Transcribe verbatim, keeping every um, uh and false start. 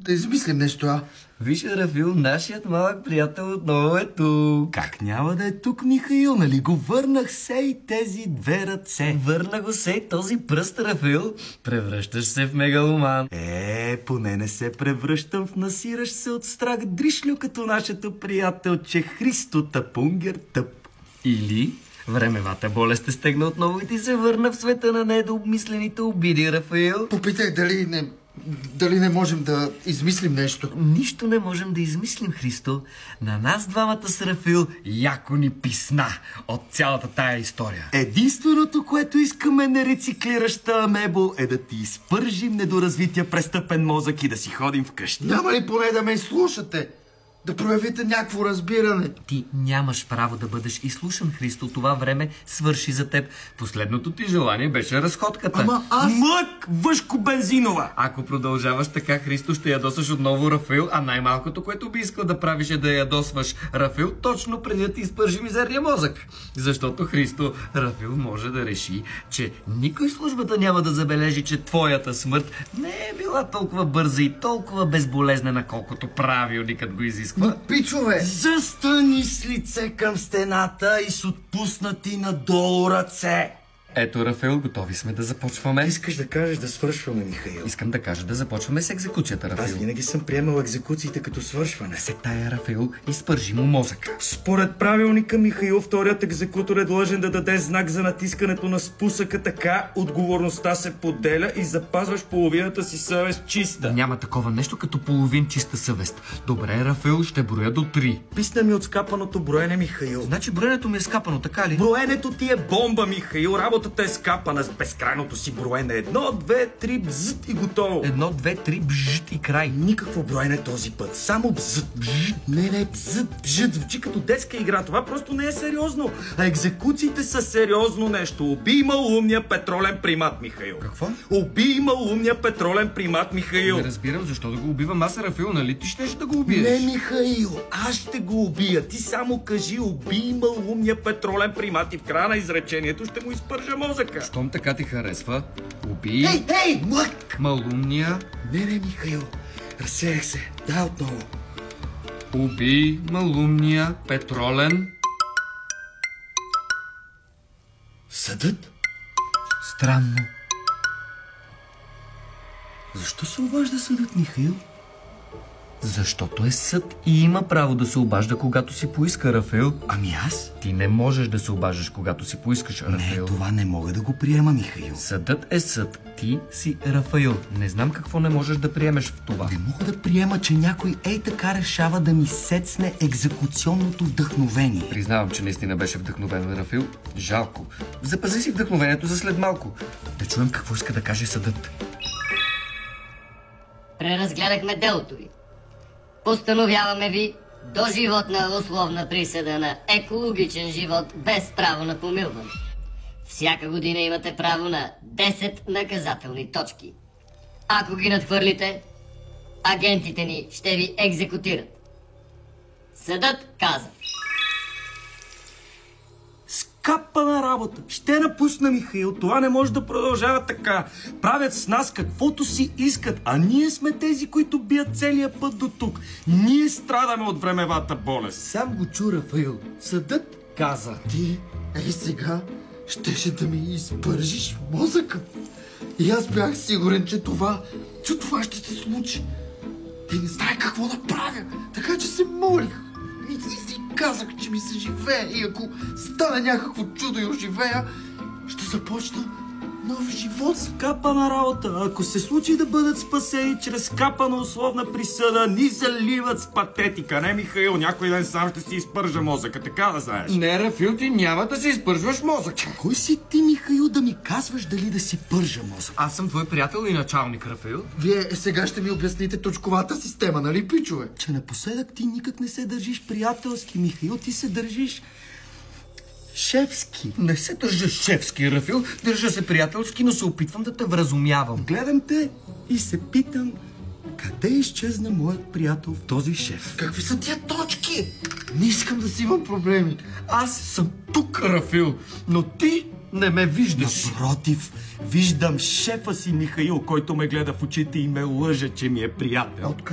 да измислим нещо, а? Виж, Рафил, нашият малък приятел отново е тук. Как няма да е тук, Михаил? Нали го върнах се и тези две ръце? Върна го се и този пръст, Рафил. Превръщаш се в мегаломан. Е, поне не се превръщам в насиращ се от страх дришлю като нашето приятелче Христо Тапунгер Тъп. Или времевата болест те стегна отново и ти се върна в света на недообмислените обиди, Рафил. Попитай дали не, дали не можем да измислим нещо. Нищо не можем да измислим, Христо. На нас двамата с Рафил яко ни писна от цялата тая история. Единственото, което искаме нерециклираща амебо, е да ти изпържим недоразвития престъпен мозък и да си ходим вкъщи. Няма ли поне да ме изслушате? Да проявите някакво разбиране. Ти нямаш право да бъдеш изслушан, Христо. Това време свърши за теб. Последното ти желание беше разходката. Ама аз... Мък, Въшко Бензинова! Ако продължаваш така, Христо, ще ядосваш отново Рафил, а най-малкото, което би искал да правиш е да ядосваш Рафил точно преди да ти изпържи мизерния мозък. Защото, Христо, Рафил може да реши, че никой в службата няма да забележи, че твоята смърт не е била толкова бърза и толкова безболезнена, колкото правилникът го изисква. Но, пичове! Застани с лице към стената и с отпуснати надолу ръце. Ето, Рафил, готови сме да започваме. Искаш да кажеш да свършваме, Михаил? Искам да кажа да започваме с екзекуцията, Рафил. Аз винаги съм приемал екзекуциите като свършване. Се тая, Рафил, изпържи му мозъка. Според правилника, Михаил, вторият екзекутор е длъжен да даде знак за натискането на спусъка, така отговорността се поделя и запазваш половината си съвест чиста. Няма такова нещо като половин чиста съвест. Добре, Рафил, ще броя до три. Писна ми от скапаното броене, Михаил. Значи броенето ми е скапано, така ли? Броенето ти е бомба, Михаил. Работата е скапана с безкрайното си броене. Едно, две, три, бзът и готово. Едно, две, три, бжт и край. Никакво броене този път. Само бзът, бжт. Не, не, бзът, бжът. Звучи като детска игра. Това просто не е сериозно. А екзекуциите са сериозно нещо. Убий малумния петролен примат, Михаил. Какво? Убий малумния петролен примат, Михаил. Не разбирам защо да го убивам аз, Рафил, нали ти щеш да го убиеш? Не, Михаил, аз ще го убия. Ти само кажи, убий малумния петролен примат и в края на изречението ще му изпържа мозъка. Щом така ти харесва, убий Ей, ей, млък! малумния, Не, не, Михаил. Разсеях се. Дай отново. убий малумния петролен. Съдът? Странно. Защо се обажда съдът, Михаил? Защото е съд и има право да се обажда, когато си поиска, Рафил. Ами аз? Ти не можеш да се обаждаш, когато си поискаш, Рафил. Не, това не мога да го приема, Михаил. Съдът е съд. Ти си Рафаил. Не знам какво не можеш да приемеш в това. Не мога да приема, че някой ей така решава да ми сецне екзекуционното вдъхновение. Признавам, че наистина беше вдъхновен, Рафил. Жалко. Запази си вдъхновението за след малко. Да чуем какво иска да каже съдът. Преразгледахме делото ви. Постановяваме ви доживотна условна присъда на екологичен живот без право на помилване. Всяка година имате право на десет наказателни точки. Ако ги надхвърлите, агентите ни ще ви екзекутират. Съдът каза: Скапана работа! Ще напусна, Михаил. Това не може да продължава така. Правят с нас каквото си искат, а ние сме тези, които бият целия път до тук. Ние страдаме от времевата болест. Сам го чу, Рафаил. Съдът Каза. ти, ей сега, щеше да ми изпържиш мозъка. И аз бях сигурен, че това, че това ще се случи. И не знае какво да правя, така че се молих. И си казах, че ми се живее и ако стане някакво чудо и оживея, ще започна нов живот. Скапана работа. Ако се случи да бъдат спасени чрез скапана условна присъда, ни заливат с патетика. Не, Михаил, някой ден сам ще си изпържа мозъка, така да знаеш. Не, Рафил, ти няма да си изпържваш мозъка. Кой си ти, Михаил, да ми казваш дали да си пържа мозък? Аз съм твой приятел и началник, Рафил. Вие сега ще ми обясните точковата система, нали, пичове? Че напоследък ти никак не се държиш приятелски, Михаил, ти се държиш шефски. Не се държа шефски, Рафил. Държа се приятелски, но се опитвам да те вразумявам. Гледам те и се питам, къде изчезна моят приятел в този шеф? Какви са тия точки? Не искам да си имам проблеми. Аз съм тук, Рафил, но ти не ме виждаш. Напротив, виждам шефа си, Михаил, който ме гледа в очите и ме лъже, че ми е приятел.